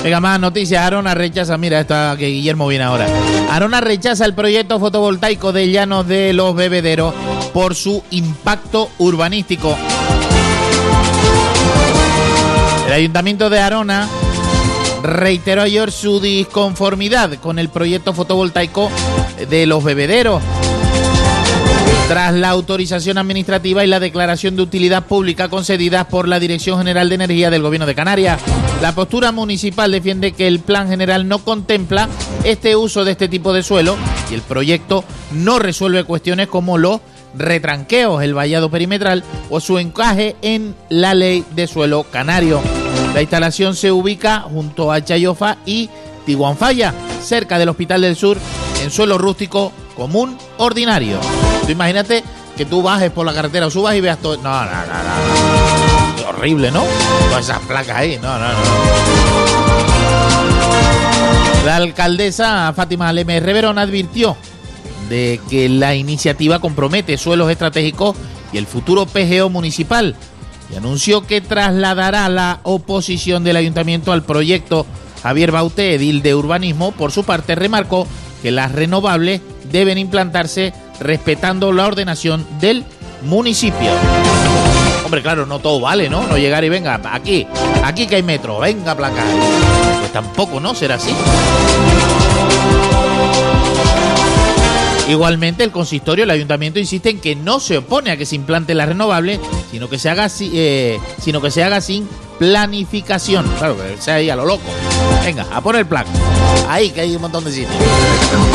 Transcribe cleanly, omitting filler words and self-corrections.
Venga, más noticias. Arona rechaza, mira, esta que Guillermo viene ahora. Arona rechaza el proyecto fotovoltaico de Llanos de los Bebederos por su impacto urbanístico. El Ayuntamiento de Arona reiteró ayer su disconformidad con el proyecto fotovoltaico de los Bebederos, tras la autorización administrativa y la declaración de utilidad pública concedidas por la Dirección General de Energía del Gobierno de Canarias. La postura municipal defiende que el plan general no contempla este uso de este tipo de suelo y el proyecto no resuelve cuestiones como los retranqueos, el vallado perimetral o su encaje en la ley de suelo canario. La instalación se ubica junto a Chayofa y Tiguanfaya, cerca del Hospital del Sur, en suelo rústico común ordinario. Tú imagínate que tú bajes por la carretera o subas y veas todo. No. Qué horrible, ¿no? Todas esas placas ahí. No. La alcaldesa Fátima Lemes Reverón advirtió de que la iniciativa compromete suelos estratégicos y el futuro PGO municipal y anunció que trasladará la oposición del ayuntamiento al proyecto. Javier Bauté, edil de urbanismo, por su parte remarcó que las renovables deben implantarse respetando la ordenación del municipio. Hombre, claro, no todo vale, ¿no? No llegar y venga, aquí que hay metro, venga a placar. Pues tampoco, ¿no? ¿Será así? Igualmente, el consistorio, el ayuntamiento insiste en que no se opone a que se implante las renovables, sino que se haga sin planificación. Claro, que sea ahí a lo loco. Venga, a poner el plan. Ahí que hay un montón de sitios.